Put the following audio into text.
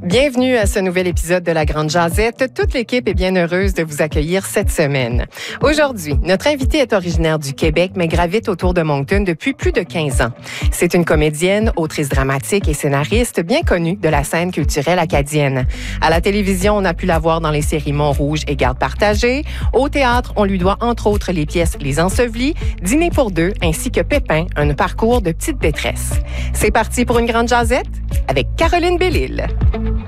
Bienvenue à ce nouvel épisode de La Grande Jazette. Toute l'équipe est bien heureuse de vous accueillir cette semaine. Aujourd'hui, notre invitée est originaire du Québec, mais gravite autour de Moncton depuis plus de 15 ans. C'est une comédienne, autrice dramatique et scénariste bien connue de la scène culturelle acadienne. À la télévision, on a pu la voir dans les séries Montrouge et Garde partagée. Au théâtre, on lui doit entre autres les pièces Les Ensevelis, Dîner pour deux, ainsi que Pépin, un parcours de petite détresse. C'est parti pour une Grande Jazette avec Caroline Bellil.